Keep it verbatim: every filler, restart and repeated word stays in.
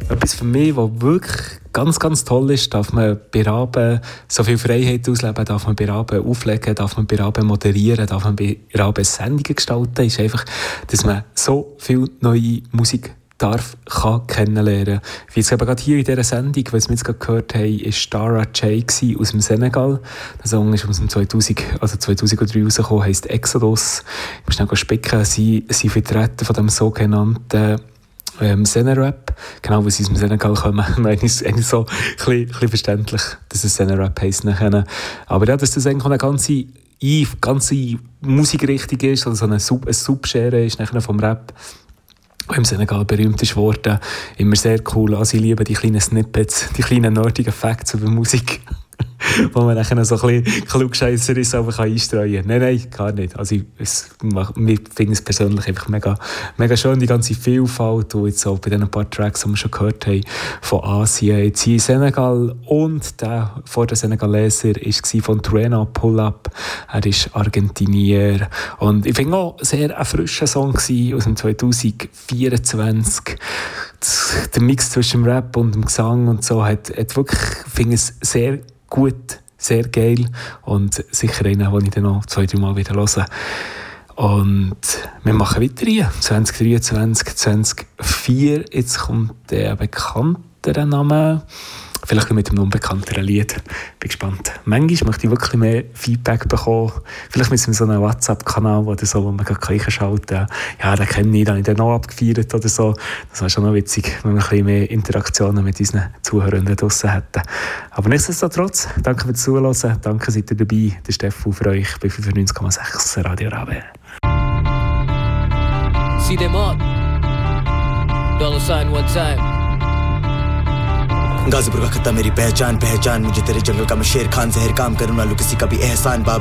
etwas für mich, was wirklich ganz, ganz toll ist, darf man bei Raben so viel Freiheit ausleben, darf man bei Raben auflegen, darf man bei Raben moderieren, darf man bei Raben Sendungen gestalten, ist einfach, dass man so viel neue Musik darf, kann kennenlernen. Wie jetzt eben gerade hier in dieser Sendung, was wir jetzt gerade gehört haben, war Stara J aus dem Senegal. Der Song ist aus dem zweitausend, also zweitausenddrei rausgekommen, heisst Exodus. Ich muss schnell spicken, sie sind Vertreter von dem sogenannten ähm, Senerap. Genau, weil sie aus dem Senegal kommen. Es ist eigentlich so ein bisschen, ein bisschen verständlich, dass es Senerap heisst. Nachher. Aber ja, dass das eigentlich eine ganze, eine ganze Musikrichtung ist, also so eine, Sub, eine Subgenre ist nachher vom Rap, im Senegal berühmt ist worden. Immer sehr cool. Also ich liebe die kleinen Snippets, die kleinen nerdigen Facts über Musik, wo man nachher so ein bisschen klugscheisser ist, aber einstreuen kann. Nein, nein, gar nicht. Also ich, es, ich finde es persönlich einfach mega, mega schön, die ganze Vielfalt, die jetzt auch bei den paar Tracks, die wir schon gehört haben, von Asien, jetzt hier in Senegal. Und der vor der Senegaleser war von Trena Pull Up. Er ist Argentinier. Und ich finde auch sehr ein frischer Song gewesen, aus dem zwanzig vierundzwanzig. Der Mix zwischen dem Rap und dem Gesang und so hat, hat wirklich, finde ich, sehr gut, sehr geil und sicher einen, den ich dann noch zwei, drei Mal wieder höre. Und wir machen weiter hier, zwanzig dreiundzwanzig, zwanzig vier. Jetzt kommt der bekanntere Name, vielleicht mit einem unbekannteren Lied. Bin gespannt. Manchmal möchte ich wirklich mehr Feedback bekommen. Vielleicht mit so einem WhatsApp-Kanal oder so, wo man einschalten kann. Ja, den kenne ich, den habe ich dann noch abgefeiert oder so. Das wäre schon noch witzig, wenn wir ein bisschen mehr Interaktionen mit unseren Zuhörern draussen hätten. Aber nichtsdestotrotz, danke fürs Zuhören. Danke, seid ihr dabei. Der Stefan für euch bei fünfundneunzig Komma sechs Radio Rabe. See them up. Dollar sign one time. Ghazipur का खत्ता मेरी पहचान पहचान मुझे तेरे जंगल का मैं शेर खान जहर काम करूँ ना लो किसी का भी एहसान बाप